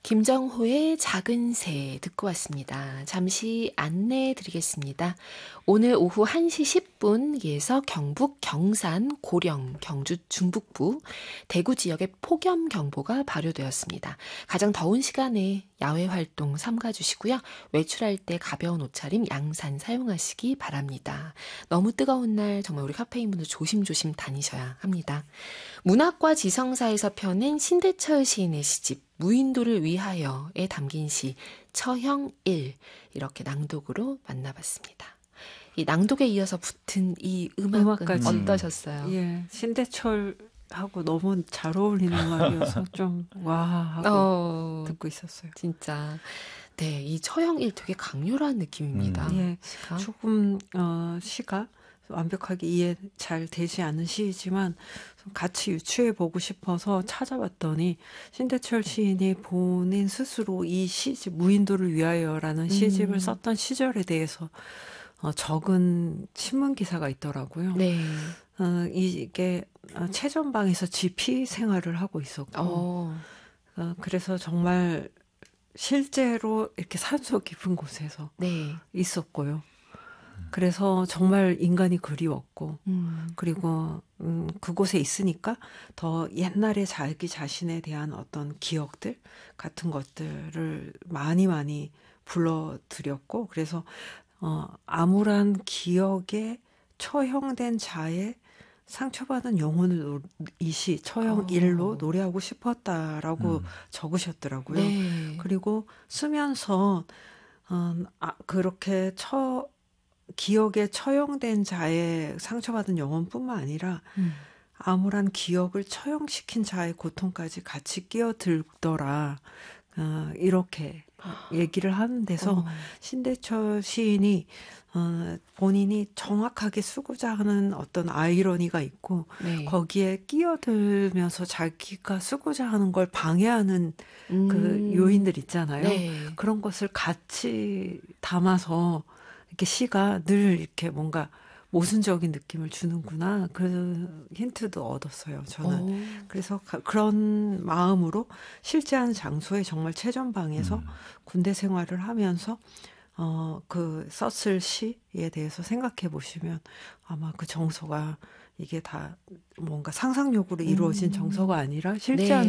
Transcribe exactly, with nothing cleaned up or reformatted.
김정호의 작은 새 듣고 왔습니다. 잠시 안내해 드리겠습니다. 오늘 오후 한 시 십 분에서 경북 경산, 고령, 경주 중북부, 대구 지역에 폭염경보가 발효되었습니다. 가장 더운 시간에 야외 활동 삼가주시고요. 외출할 때 가벼운 옷차림, 양산 사용하시기 바랍니다. 너무 뜨거운 날 정말 우리 카페인 분들 조심조심 다니셔야 합니다. 문학과 지성사에서 펴낸 신대철 시인의 시집 무인도를 위하여에 담긴 시 처형 일 이렇게 낭독으로 만나봤습니다. 이 낭독에 이어서 붙은 이 음악은 음악까지. 어떠셨어요? 예, 신대철하고 너무 잘 어울리는 음악이어서 좀 와 하고 어, 듣고 있었어요. 진짜 네, 이 처형 일 되게 강렬한 느낌입니다. 음. 예, 시가. 조금 어, 시가 완벽하게 이해 잘 되지 않는 시이지만 같이 유추해 보고 싶어서 찾아봤더니 신대철 시인이 본인 스스로 이 시집 무인도를 위하여라는 시집을 음. 썼던 시절에 대해서 어, 적은 신문 기사가 있더라고요. 네. 어, 이게 최전방에서 지피 생활을 하고 있었고, 어. 어, 그래서 정말 실제로 이렇게 산소 깊은 곳에서 네. 있었고요. 그래서 정말 인간이 그리웠고, 음. 그리고 음, 그곳에 있으니까 더 옛날에 자기 자신에 대한 어떤 기억들 같은 것들을 많이 많이 불러들였고, 그래서 어, 암울한 기억에 처형된 자의 상처받은 영혼을 이 시 처형 일로 어. 노래하고 싶었다라고 음. 적으셨더라고요. 네. 그리고 쓰면서 어, 아, 그렇게 처 기억에 처형된 자의 상처받은 영혼뿐만 아니라 음. 암울한 기억을 처형시킨 자의 고통까지 같이 끼어들더라. 어, 이렇게 얘기를 하는 데서 어. 신대철 시인이 어, 본인이 정확하게 쓰고자 하는 어떤 아이러니가 있고 네. 거기에 끼어들면서 자기가 쓰고자 하는 걸 방해하는 음. 그 요인들 있잖아요. 네. 그런 것을 같이 담아서 이렇게 시가 늘 이렇게 뭔가 모순적인 느낌을 주는구나. 그 힌트도 얻었어요, 저는. 오. 그래서 가, 그런 마음으로 실제한 장소에 정말 최전방에서 음. 군대 생활을 하면서 어, 그 썼을 시에 대해서 생각해 보시면 아마 그 정서가 이게 다 뭔가 상상력으로 이루어진 음. 정서가 아니라 실제한 네.